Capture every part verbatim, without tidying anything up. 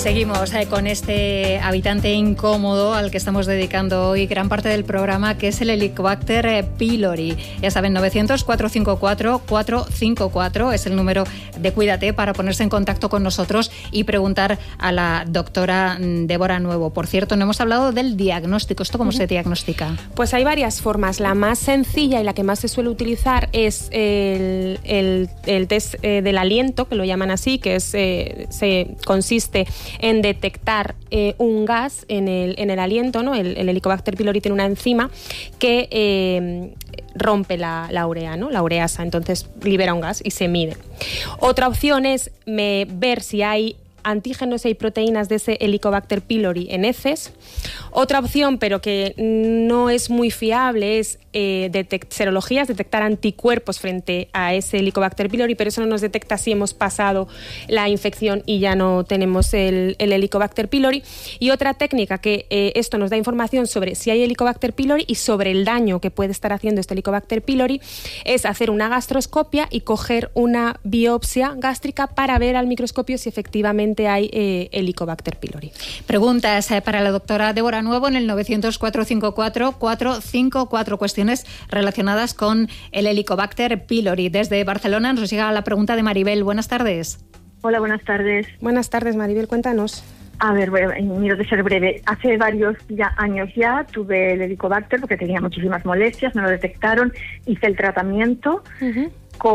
seguimos eh, con este habitante incómodo al que estamos dedicando hoy gran parte del programa, que es el Helicobacter pylori. Ya saben, novecientos, cuatrocientos cincuenta y cuatro, cuatrocientos cincuenta y cuatro es el número de Cuídate para ponerse en contacto con nosotros y preguntar a la doctora Débora Nuevo. Por cierto, no hemos hablado del diagnóstico. ¿Esto cómo uh-huh. se diagnostica? Pues hay varias formas. La más sencilla y la que más se suele utilizar es el, el, el test eh, del aliento, que lo llaman así, que es, eh, se consiste en detectar eh, un gas en el, en el aliento, ¿no? El, el Helicobacter pylori tiene una enzima que eh, rompe la, la urea, ¿no? La ureasa, entonces libera un gas y se mide. Otra opción es me, ver si hay antígenos y proteínas de ese Helicobacter pylori en heces. Otra opción, pero que no es muy fiable, es eh, detect- serologías, detectar anticuerpos frente a ese Helicobacter pylori, pero eso no nos detecta si hemos pasado la infección y ya no tenemos el, el Helicobacter pylori. Y otra técnica que eh, esto nos da información sobre si hay Helicobacter pylori y sobre el daño que puede estar haciendo este Helicobacter pylori es hacer una gastroscopia y coger una biopsia gástrica para ver al microscopio si efectivamente hay eh, Helicobacter pylori. Preguntas eh, para la doctora Débora Nuevo en el novecientos, cuatrocientos cincuenta y cuatro, cuatrocientos cincuenta y cuatro, cuestiones relacionadas con el Helicobacter pylori. Desde Barcelona nos llega la pregunta de Maribel. Buenas tardes. Hola, buenas tardes. Buenas tardes, Maribel, cuéntanos. A ver, bueno, miro de ser breve. Hace varios ya, años ya tuve el Helicobacter porque tenía muchísimas molestias, me lo detectaron, hice el tratamiento uh-huh.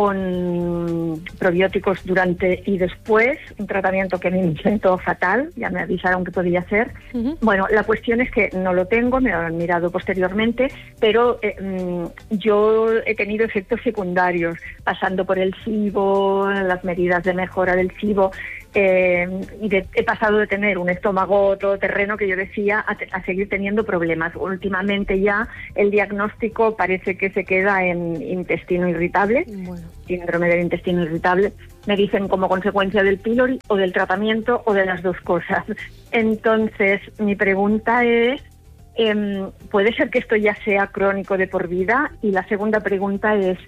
con probióticos durante y después, un tratamiento que me sentó fatal, ya me avisaron que podía hacer. Uh-huh. Bueno, la cuestión es que no lo tengo, me lo han mirado posteriormente, pero eh, yo he tenido efectos secundarios, pasando por el SIBO, las medidas de mejora del SIBO, eh, y de, he pasado de tener un estómago todoterreno que yo decía a, te, a seguir teniendo problemas. Últimamente ya el diagnóstico parece que se queda en intestino irritable. Bueno. Síndrome del intestino irritable, me dicen como consecuencia del pylori o del tratamiento o de las dos cosas. Entonces, mi pregunta es, eh, ¿puede ser que esto ya sea crónico de por vida? Y la segunda pregunta es,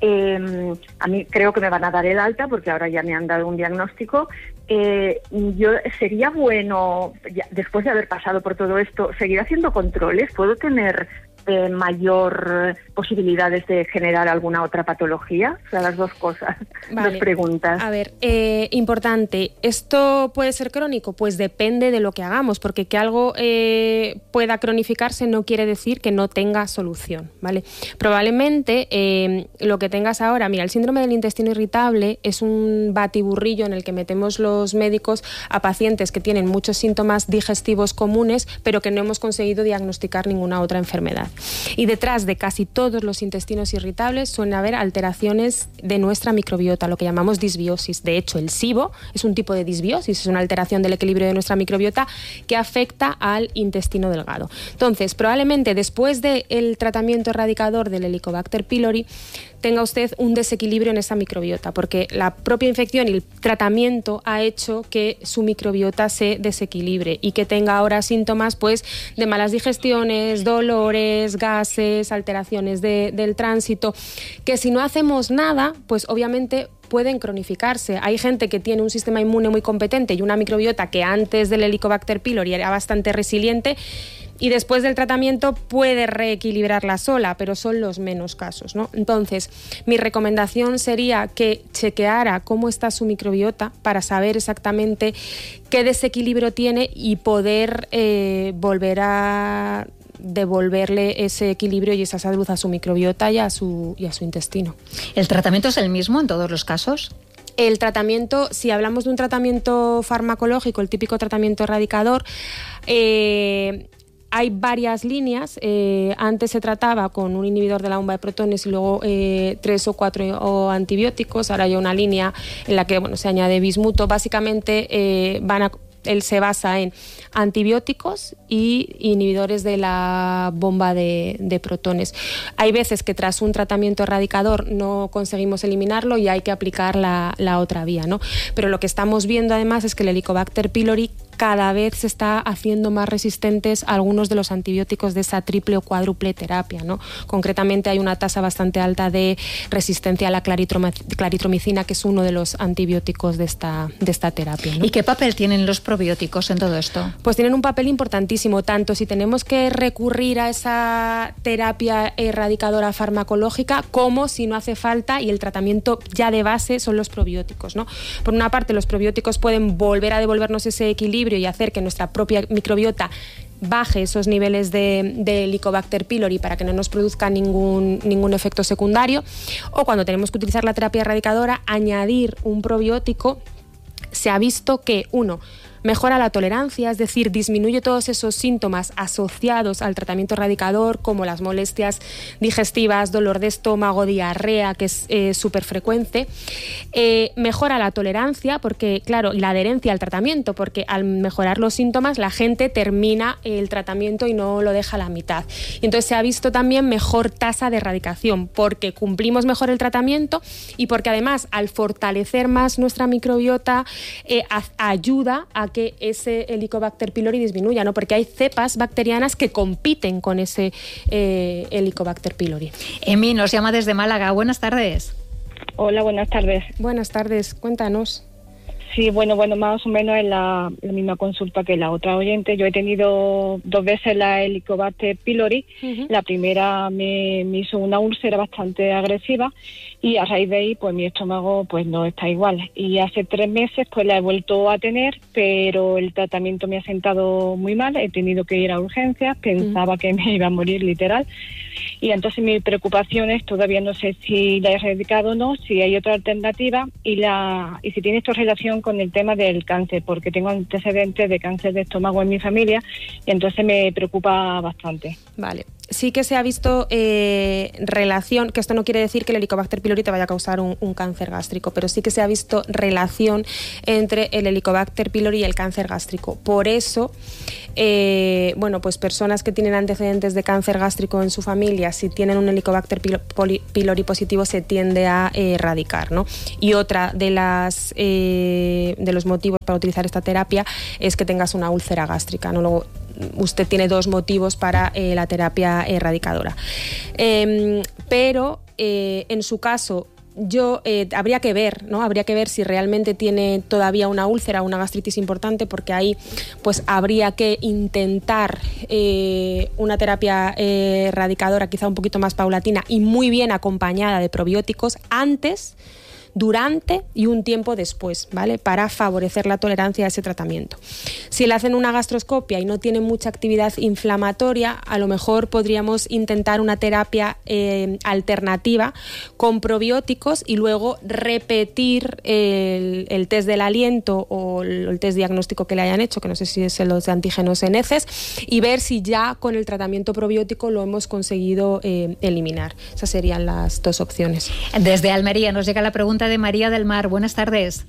eh, a mí creo que me van a dar el alta porque ahora ya me han dado un diagnóstico. Eh, yo sería bueno, ya, después de haber pasado por todo esto, seguir haciendo controles. ¿Puedo tener Eh, mayor posibilidades de generar alguna otra patología? O sea, las dos cosas, vale. Dos preguntas. A ver, eh, importante, ¿esto puede ser crónico? Pues depende de lo que hagamos, porque que algo eh, pueda cronificarse no quiere decir que no tenga solución, ¿vale? Probablemente eh, lo que tengas ahora, mira, el síndrome del intestino irritable es un batiburrillo en el que metemos los médicos a pacientes que tienen muchos síntomas digestivos comunes, pero que no hemos conseguido diagnosticar ninguna otra enfermedad. Y detrás de casi todos los intestinos irritables suelen haber alteraciones de nuestra microbiota, lo que llamamos disbiosis. De hecho, el SIBO es un tipo de disbiosis, es una alteración del equilibrio de nuestra microbiota que afecta al intestino delgado. Entonces, probablemente después del tratamiento erradicador del Helicobacter pylori tenga usted un desequilibrio en esa microbiota, porque la propia infección y el tratamiento ha hecho que su microbiota se desequilibre y que tenga ahora síntomas pues de malas digestiones, dolores, gases, alteraciones de, del tránsito, que si no hacemos nada, pues obviamente pueden cronificarse. Hay gente que tiene un sistema inmune muy competente y una microbiota que antes del Helicobacter pylori era bastante resiliente y después del tratamiento puede reequilibrarla sola, pero son los menos casos, ¿no? Entonces, mi recomendación sería que chequeara cómo está su microbiota para saber exactamente qué desequilibrio tiene y poder eh, volver a devolverle ese equilibrio y esa salud a su microbiota y a su, y a su intestino. ¿El tratamiento es el mismo en todos los casos? El tratamiento, si hablamos de un tratamiento farmacológico, el típico tratamiento erradicador, eh, hay varias líneas. Eh, antes se trataba con un inhibidor de la bomba de protones y luego eh, tres o cuatro o antibióticos. Ahora hay una línea en la que bueno, se añade bismuto. Básicamente eh, van a él se basa en antibióticos y inhibidores de la bomba de, de protones. Hay veces que tras un tratamiento erradicador no conseguimos eliminarlo y hay que aplicar la, la otra vía, ¿no? Pero lo que estamos viendo además es que el Helicobacter pylori cada vez se está haciendo más resistentes a algunos de los antibióticos de esa triple o cuádruple terapia, ¿no? Concretamente hay una tasa bastante alta de resistencia a la claritromicina, que es uno de los antibióticos de esta, de esta terapia, ¿no? ¿Y qué papel tienen los probióticos en todo esto? Pues tienen un papel importantísimo, tanto si tenemos que recurrir a esa terapia erradicadora farmacológica, como si no hace falta y el tratamiento ya de base son los probióticos, ¿no? Por una parte, los probióticos pueden volver a devolvernos ese equilibrio y hacer que nuestra propia microbiota baje esos niveles de, de Helicobacter pylori para que no nos produzca ningún, ningún efecto secundario, o cuando tenemos que utilizar la terapia erradicadora, añadir un probiótico. Se ha visto que, uno, mejora la tolerancia, es decir, disminuye todos esos síntomas asociados al tratamiento erradicador, como las molestias digestivas, dolor de estómago, diarrea, que es eh, súper frecuente. Eh, mejora la tolerancia, porque, claro, y la adherencia al tratamiento, porque al mejorar los síntomas la gente termina el tratamiento y no lo deja a la mitad. Y entonces se ha visto también mejor tasa de erradicación, porque cumplimos mejor el tratamiento y porque además, al fortalecer más nuestra microbiota, eh, a, ayuda a que ese Helicobacter pylori disminuya, ¿no? Porque hay cepas bacterianas que compiten con ese eh, Helicobacter pylori. Emi nos llama desde Málaga. Buenas tardes. Hola, buenas tardes. Buenas tardes, cuéntanos. Sí, bueno, bueno, más o menos es la, la misma consulta que la otra oyente. Yo he tenido dos veces la Helicobacter pylori. Uh-huh. La primera me, me hizo una úlcera bastante agresiva y a raíz de ahí, pues mi estómago pues no está igual. Y hace tres meses pues la he vuelto a tener, pero el tratamiento me ha sentado muy mal. He tenido que ir a urgencias, pensaba uh-huh. que me iba a morir literal. Y entonces mi preocupación es, todavía no sé si la he erradicado o no, si hay otra alternativa y la y si tiene esto relación con el tema del cáncer, porque tengo antecedentes de cáncer de estómago en mi familia y entonces me preocupa bastante. Vale. Sí que se ha visto eh, relación, que esto no quiere decir que el Helicobacter pylori te vaya a causar un, un cáncer gástrico, pero sí que se ha visto relación entre el Helicobacter pylori y el cáncer gástrico. Por eso, eh, bueno, pues personas que tienen antecedentes de cáncer gástrico en su familia, si tienen un Helicobacter pylori positivo, se tiende a eh, erradicar, ¿no? Y otra de las eh, de los motivos para utilizar esta terapia es que tengas una úlcera gástrica, ¿no? Luego, usted tiene dos motivos para eh, la terapia erradicadora. Eh, pero eh, en su caso, yo eh, habría que ver, ¿no? Habría que ver si realmente tiene todavía una úlcera, una gastritis importante, porque ahí pues habría que intentar eh, una terapia eh, erradicadora quizá un poquito más paulatina y muy bien acompañada de probióticos antes, durante y un tiempo después, ¿vale? Para favorecer la tolerancia a ese tratamiento. Si le hacen una gastroscopia y no tiene mucha actividad inflamatoria, a lo mejor podríamos intentar una terapia eh, alternativa con probióticos y luego repetir el, el test del aliento o el, el test diagnóstico que le hayan hecho, que no sé si es los de antígenos en heces, y ver si ya con el tratamiento probiótico lo hemos conseguido eh, eliminar. Esas serían las dos opciones. Desde Almería nos llega la pregunta de María del Mar. Buenas tardes.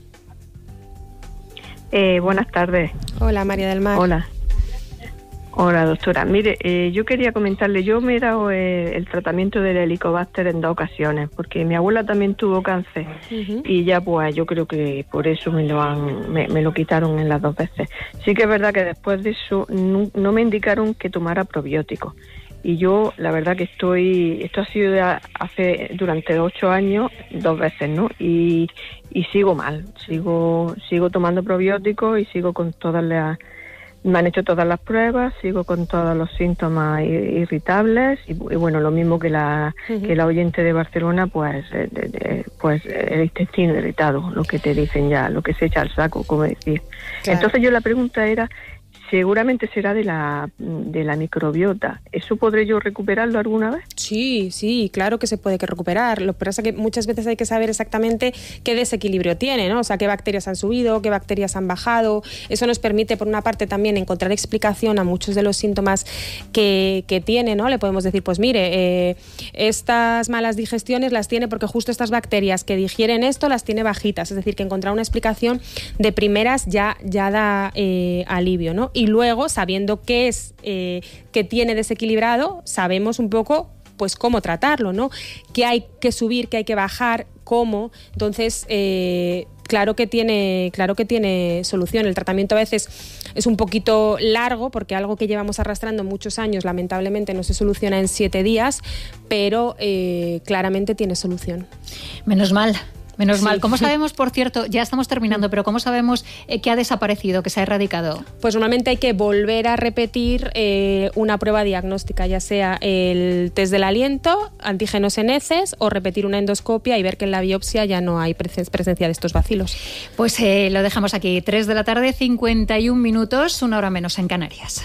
Eh, buenas tardes. Hola, María del Mar. Hola. Hola, doctora. Mire, eh, yo quería comentarle, yo me he dado eh, el tratamiento del Helicobacter en dos ocasiones, porque mi abuela también tuvo cáncer uh-huh. y ya pues yo creo que por eso me lo han me, me lo quitaron en las dos veces. Sí que es verdad que después de eso no, no me indicaron que tomara probióticos. Y yo, la verdad que estoy, esto ha sido ya hace, durante ocho años, dos veces, ¿no? Y, y sigo mal, sigo, sigo tomando probióticos y sigo con todas las, me han hecho todas las pruebas, sigo con todos los síntomas irritables y, y bueno, lo mismo que la, uh-huh. que la oyente de Barcelona, pues, de, de, pues el intestino irritado, lo que te dicen ya, lo que se echa al saco, como decir. Claro. Entonces yo la pregunta era, seguramente será de la de la microbiota. ¿Eso podré yo recuperarlo alguna vez? Sí, sí, claro que se puede que recuperar. Lo que pasa es que muchas veces hay que saber exactamente qué desequilibrio tiene, ¿no? O sea, qué bacterias han subido, qué bacterias han bajado. Eso nos permite, por una parte, también encontrar explicación a muchos de los síntomas que, que tiene, ¿no? Le podemos decir, pues mire, eh, estas malas digestiones las tiene porque justo estas bacterias que digieren esto las tiene bajitas. Es decir, que encontrar una explicación de primeras ya, ya da eh, alivio, ¿no? Y luego, sabiendo qué es eh, que tiene desequilibrado, sabemos un poco pues cómo tratarlo, ¿no? Qué hay que subir, qué hay que bajar, cómo. Entonces, eh, claro que tiene, claro que tiene solución. El tratamiento a veces es un poquito largo porque algo que llevamos arrastrando muchos años lamentablemente no se soluciona en siete días, pero eh, claramente tiene solución. Menos mal. Menos sí. mal. ¿Cómo sabemos, por cierto, ya estamos terminando, pero cómo sabemos eh, que ha desaparecido, que se ha erradicado? Pues normalmente hay que volver a repetir eh, una prueba diagnóstica, ya sea el test del aliento, antígenos en heces o repetir una endoscopia y ver que en la biopsia ya no hay presencia de estos bacilos. Pues eh, lo dejamos aquí. tres de la tarde, cincuenta y un minutos, una hora menos en Canarias.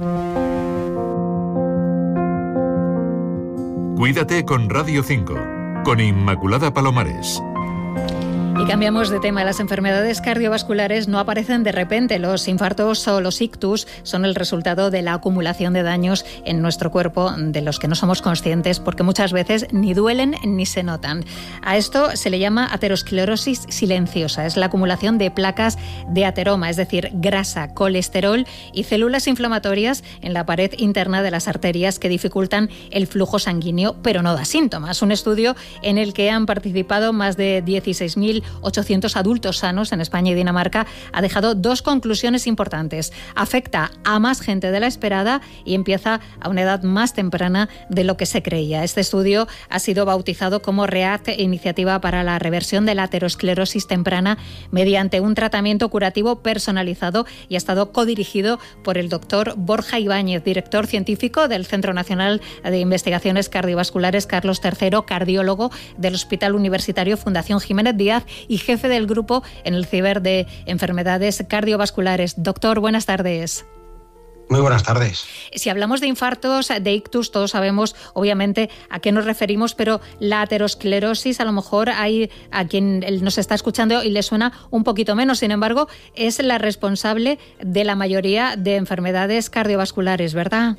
Cuídate con Radio cinco, con Inmaculada Palomares. Y cambiamos de tema. Las enfermedades cardiovasculares no aparecen de repente. Los infartos o los ictus son el resultado de la acumulación de daños en nuestro cuerpo de los que no somos conscientes porque muchas veces ni duelen ni se notan. A esto se le llama aterosclerosis silenciosa. Es la acumulación de placas de ateroma, es decir, grasa, colesterol y células inflamatorias en la pared interna de las arterias que dificultan el flujo sanguíneo, pero no da síntomas. Un estudio en el que han participado más de dieciséis mil ochocientos adultos sanos en España y Dinamarca ha dejado dos conclusiones importantes. Afecta a más gente de la esperada y empieza a una edad más temprana de lo que se creía. Este estudio ha sido bautizado como REACT, Iniciativa para la Reversión de la Aterosclerosis Temprana, mediante un tratamiento curativo personalizado, y ha estado codirigido por el doctor Borja Ibáñez, director científico del Centro Nacional de Investigaciones Cardiovasculares Carlos tercero, cardiólogo del Hospital Universitario Fundación Jiménez Díaz y jefe del grupo en el Ciber de Enfermedades Cardiovasculares. Doctor, buenas tardes. Muy buenas tardes. Si hablamos de infartos, de ictus, todos sabemos obviamente a qué nos referimos, pero la aterosclerosis a lo mejor hay a quien nos está escuchando y le suena un poquito menos. Sin embargo, es la responsable de la mayoría de enfermedades cardiovasculares, ¿verdad?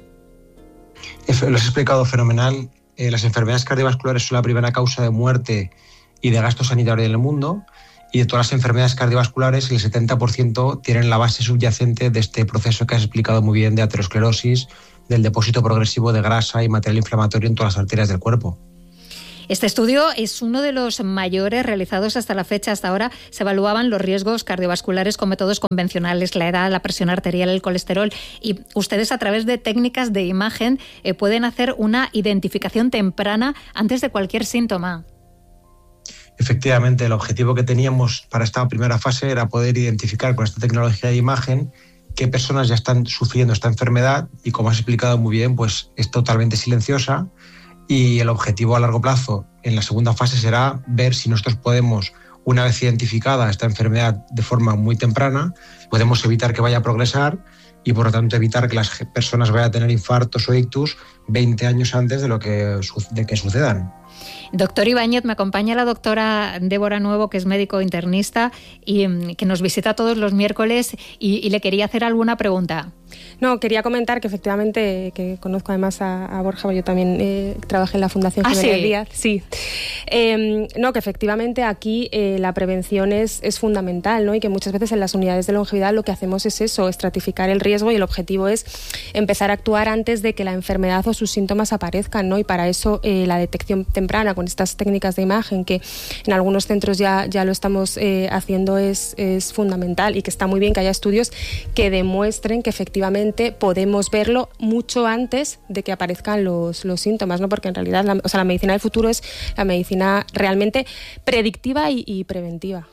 Lo has explicado fenomenal. Eh, las enfermedades cardiovasculares son la primera causa de muerte y de gasto sanitario en el mundo, y de todas las enfermedades cardiovasculares el setenta por ciento tienen la base subyacente de este proceso que has explicado muy bien de aterosclerosis, del depósito progresivo de grasa y material inflamatorio en todas las arterias del cuerpo. Este estudio es uno de los mayores realizados hasta la fecha. Hasta ahora se evaluaban los riesgos cardiovasculares con métodos convencionales, la edad, la presión arterial, el colesterol, y ustedes a través de técnicas de imagen eh, pueden hacer una identificación temprana antes de cualquier síntoma. Efectivamente, el objetivo que teníamos para esta primera fase era poder identificar con esta tecnología de imagen qué personas ya están sufriendo esta enfermedad y, como has explicado muy bien, pues es totalmente silenciosa, y el objetivo a largo plazo en la segunda fase será ver si nosotros podemos, una vez identificada esta enfermedad de forma muy temprana, podemos evitar que vaya a progresar y, por lo tanto, evitar que las personas vayan a tener infartos o ictus veinte años antes de lo que, de que sucedan. Doctor Ibáñez, me acompaña la doctora Débora Nuevo, que es médico internista y que nos visita todos los miércoles, y, y le quería hacer alguna pregunta. No, quería comentar que efectivamente, que conozco además a, a Borja, yo también eh, trabajé en la Fundación ¿Ah, Jiménez sí? Díaz. Sí. Eh, no, que efectivamente aquí eh, la prevención es, es fundamental, ¿no? Y que muchas veces en las unidades de longevidad lo que hacemos es eso, estratificar el riesgo, y el objetivo es empezar a actuar antes de que la enfermedad o sus síntomas aparezcan, ¿no? Y para eso eh, la detección temprana con estas técnicas de imagen, que en algunos centros ya, ya lo estamos eh, haciendo, es, es fundamental, y que está muy bien que haya estudios que demuestren que efectivamente podemos verlo mucho antes de que aparezcan los, los síntomas, ¿no? Porque en realidad la, o sea, la medicina del futuro es la medicina realmente predictiva y, y preventiva.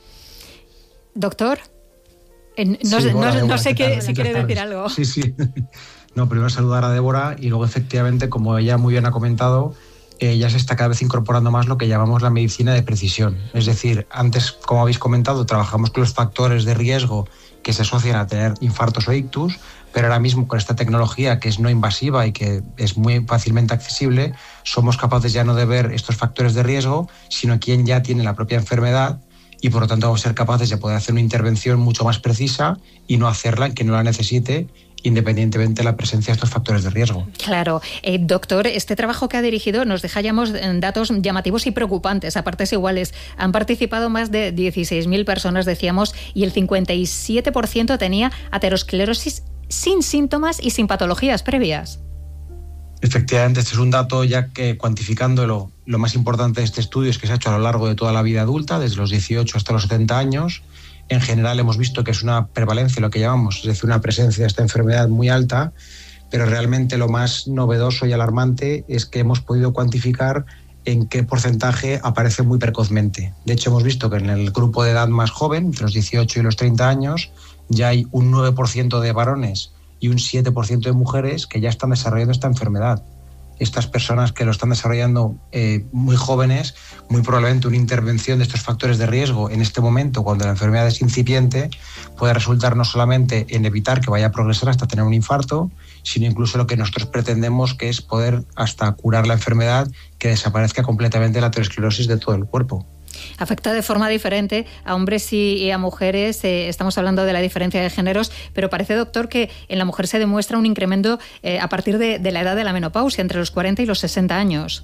Doctor, eh, no, Sí, no, hola, no, Débora, no sé ¿qué qué, tal? si Muchas quiere tardes. decir algo. Sí, sí. No, primero saludar a Débora, y luego efectivamente, como ella muy bien ha comentado, eh, ya se está cada vez incorporando más lo que llamamos la medicina de precisión. Es decir, antes, como habéis comentado, trabajamos con los factores de riesgo que se asocian a tener infartos o ictus, pero ahora mismo con esta tecnología, que es no invasiva y que es muy fácilmente accesible, somos capaces ya no de ver estos factores de riesgo, sino quien ya tiene la propia enfermedad, y por lo tanto vamos a ser capaces de poder hacer una intervención mucho más precisa y no hacerla en quien no la necesite, independientemente de la presencia de estos factores de riesgo. Claro. Eh, doctor, este trabajo que ha dirigido nos deja ya datos llamativos y preocupantes a partes iguales. Han participado más de dieciséis mil personas, decíamos, y el cincuenta y siete por ciento tenía aterosclerosis sin síntomas y sin patologías previas. Efectivamente, este es un dato ya que cuantificándolo, lo más importante de este estudio es que se ha hecho a lo largo de toda la vida adulta, desde los dieciocho hasta los setenta años. En general hemos visto que es una prevalencia, lo que llamamos, es decir, una presencia de esta enfermedad muy alta, pero realmente lo más novedoso y alarmante es que hemos podido cuantificar en qué porcentaje aparece muy precozmente. De hecho, hemos visto que en el grupo de edad más joven, entre los dieciocho y los treinta años, ya hay un nueve por ciento de varones y un siete por ciento de mujeres que ya están desarrollando esta enfermedad. Estas personas que lo están desarrollando eh, muy jóvenes, muy probablemente una intervención de estos factores de riesgo en este momento, cuando la enfermedad es incipiente, puede resultar no solamente en evitar que vaya a progresar hasta tener un infarto, sino incluso lo que nosotros pretendemos, que es poder hasta curar la enfermedad, que desaparezca completamente la aterosclerosis de todo el cuerpo. Afecta de forma diferente a hombres y a mujeres. Eh, estamos hablando de la diferencia de géneros, pero parece, doctor, que en la mujer se demuestra un incremento eh, a partir de, de la edad de la menopausia, entre los cuarenta y los sesenta años.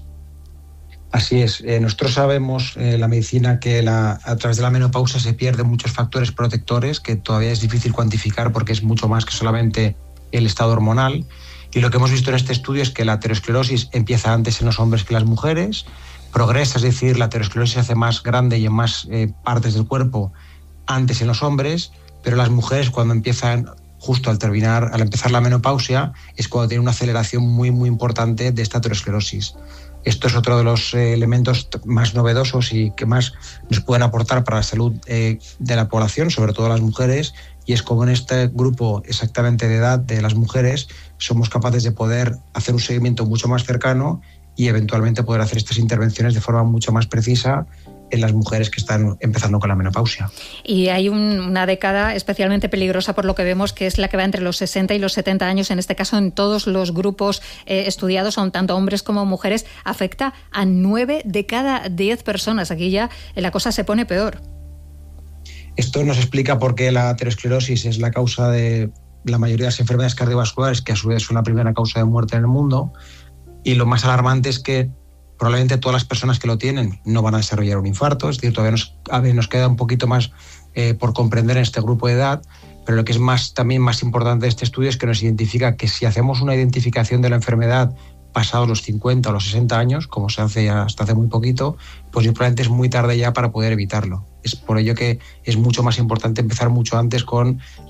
Así es. Eh, nosotros sabemos en eh, la medicina que la, a través de la menopausia se pierden muchos factores protectores que todavía es difícil cuantificar porque es mucho más que solamente el estado hormonal. Y lo que hemos visto en este estudio es que la aterosclerosis empieza antes en los hombres que en las mujeres, progresa, es decir, la aterosclerosis se hace más grande y en más eh, partes del cuerpo antes en los hombres, pero las mujeres cuando empiezan, justo al terminar, al empezar la menopausia, es cuando tienen una aceleración muy, muy importante de esta aterosclerosis. Esto es otro de los eh, elementos más novedosos y que más nos pueden aportar para la salud eh, de la población, sobre todo las mujeres, y es como en este grupo exactamente de edad de las mujeres somos capaces de poder hacer un seguimiento mucho más cercano y eventualmente poder hacer estas intervenciones de forma mucho más precisa en las mujeres que están empezando con la menopausia. Y hay un, una década especialmente peligrosa por lo que vemos, que es la que va entre los sesenta y los setenta años, en este caso en todos los grupos eh, estudiados, son tanto hombres como mujeres, afecta a nueve de cada diez personas. Aquí ya la cosa se pone peor. Esto nos explica por qué la aterosclerosis es la causa de la mayoría de las enfermedades cardiovasculares, que a su vez son la primera causa de muerte en el mundo. Y lo más alarmante es que probablemente todas las personas que lo tienen no van a desarrollar un infarto, es decir, todavía nos, a ver, nos queda un poquito más eh, por comprender en este grupo de edad, pero lo que es más, también más importante de este estudio es que nos identifica que si hacemos una identificación de la enfermedad pasados los cincuenta o los sesenta años, como se hace hasta hace muy poquito, pues probablemente es muy tarde ya para poder evitarlo. Es por ello que es mucho más importante empezar mucho antes con